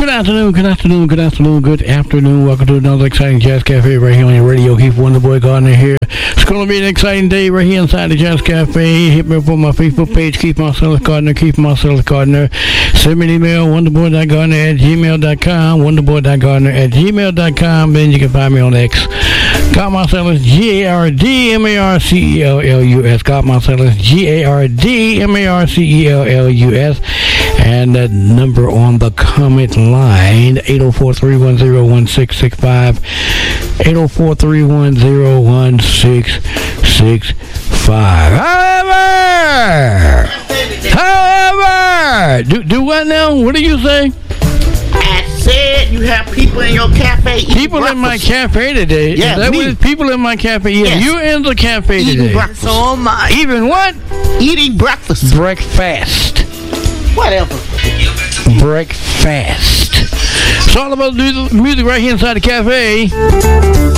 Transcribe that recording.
afternoon. Welcome to another exciting Jazz Cafe right here on your radio. Keith Wonderboy Gardner here. It's going to be an exciting day right here inside the Jazz Cafe. Hit me up on my Facebook page, Keith Marcellus Gardner. Send me an email, wonderboy.gardner@gmail.com, wonderboy.gardner@gmail.com. Then you can find me on X. God Marcellus, GARDMARCELLUS. God Marcellus, GARDMARCELLUS. And that number on the comment line, 804-310-1665, 804-310-1665. However, do what now? What do you say? I said you have people in your cafe eating people breakfast. In my cafe today? Yeah, is that me. what it's people in my cafe? Yeah, Yes. you're in the cafe Eating today. breakfast. So am I. Even what? Eating breakfast. Breakfast. Whatever. Breakfast. It's all about music right here inside the cafe.